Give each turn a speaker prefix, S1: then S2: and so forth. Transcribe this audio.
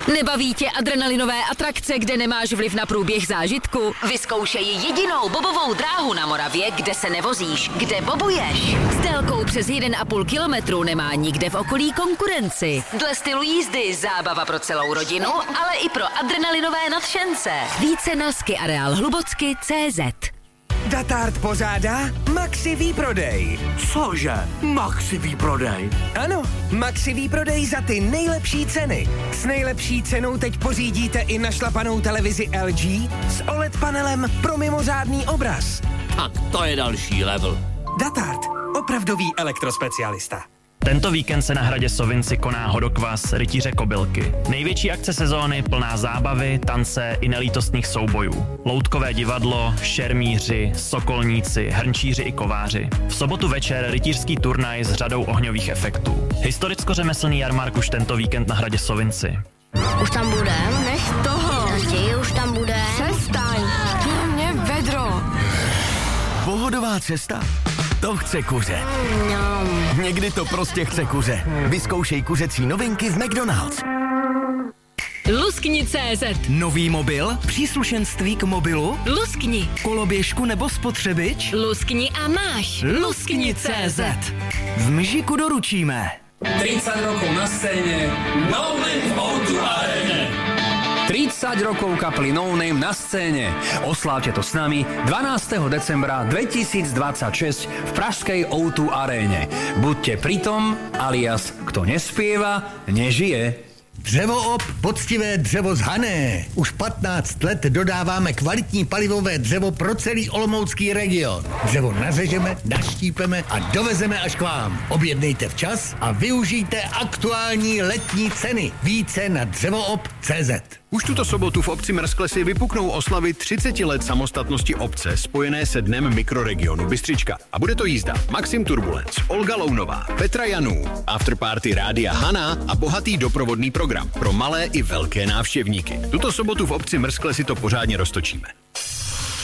S1: Nebaví tě adrenalinové atrakce, kde nemáš vliv na průběh zážitku? Vyzkoušej jedinou bobovou dráhu na Moravě, kde se nevozíš, kde bobuješ. S délkou přes 1,5 kilometru nemá nikde v okolí konkurenci. Dle stylu jízdy zábava pro celou rodinu, ale i pro adrenalinové nadšence. Více na skiarealhlubocky.cz.
S2: Datart pořádá Maxi výprodej.
S3: Cože? Maxi výprodej?
S2: Ano, Maxi výprodej za ty nejlepší ceny. S nejlepší cenou teď pořídíte i našlapanou televizi LG s OLED panelem pro mimořádný obraz.
S3: Tak to je další level.
S2: Datart, opravdový elektrospecialista.
S4: Tento víkend se na hradě Sovinci koná Hodokvas Rytíře Kobylky. Největší akce sezóny plná zábavy, tance i nelítostných soubojů. Loutkové divadlo, šermíři, sokolníci, hrnčíři i kováři. V sobotu večer rytířský turnaj s řadou ohňových efektů. Historicko-řemeslný jarmark už tento víkend na hradě Sovinci.
S5: Už tam budem? Nech toho. Raději už tam budem.
S6: Přestaň. Mě vedro.
S7: Pohodová cesta? To chce kuře. Někdy to prostě chce kuře. Vyzkoušej kuřecí novinky v McDonald's.
S1: Luskni.cz.
S8: Nový mobil? Příslušenství k mobilu?
S1: Luskni.
S8: Koloběžku nebo spotřebič?
S1: Luskni a máš. Luskni.cz.
S8: V Mžiku doručíme.
S9: 30 rokov na scéne No Name v O2 Arene. 30 rokov kapely No Name na scéne. Oslávte to s nami 12. decembra 2026 v pražskej O2 Aréne. Buďte pritom, alias kto nespieva, nežije.
S10: Dřevoop, poctivé dřevo z Hané. Už 15 let dodáváme kvalitní palivové dřevo pro celý olomoucký region. Dřevo nařežeme, naštípeme a dovezeme až k vám. Objednejte včas a využijte aktuální letní ceny. Více na dřevoop.cz.
S11: Už tuto sobotu v obci Mrzklesy vypuknou oslavy 30 let samostatnosti obce spojené se dnem mikroregionu Bystřička. A bude to jízda Maxim Turbulence, Olga Lounová, Petra Janů, afterparty rádia Hana a bohatý doprovodný program pro malé i velké návštěvníky. Tuto sobotu v obci Mrzklesy to pořádně roztočíme.